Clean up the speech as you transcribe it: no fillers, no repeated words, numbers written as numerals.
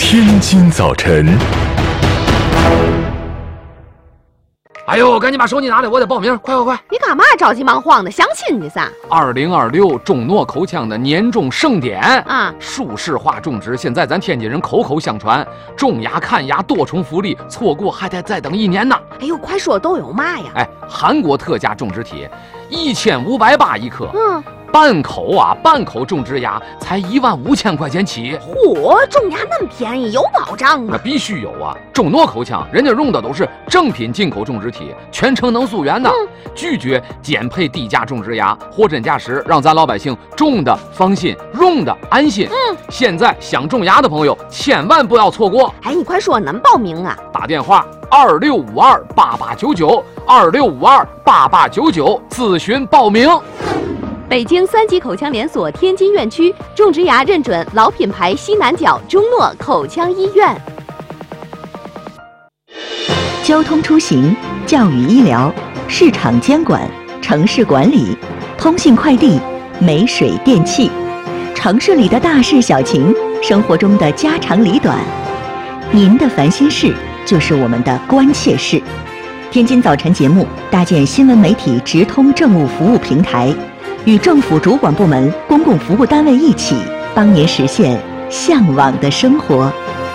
天津早晨。 哎呦，赶紧把手机拿来，我得报名，快！ 你干嘛着急忙慌的？相亲去噻 ！2026中诺口腔的年终盛典啊！ 舒适化种植，现在咱天津人口口相传，种牙看牙多重福利，错过还得再等1年呢。 哎呦，快说都有嘛呀？ 韩国特价种植体，1580一颗。半口种植牙才15000块钱起。 嚯，种牙那么便宜，有保障吗？ 那必须有啊！中诺口腔人家用的都是正品进口种植体，全程能溯源的，拒绝减配低价种植牙，货真价实，让咱老百姓种的放心，用的安心。现在想种牙的朋友千万不要错过。 哎，你快说能报名啊？ 打电话26528899，26528899咨询报名。 北京3级口腔连锁天津院区种植牙认准老品牌西南角中诺口腔医院。 交通出行、教育医疗、市场监管、城市管理、通信快递、煤水电气，城市里的大事小情，生活中的家长里短，您的烦心事就是我们的关切事。天津早晨节目搭建新闻媒体直通政务服务平台，与政府主管部门、公共服务单位一起，帮您实现向往的生活。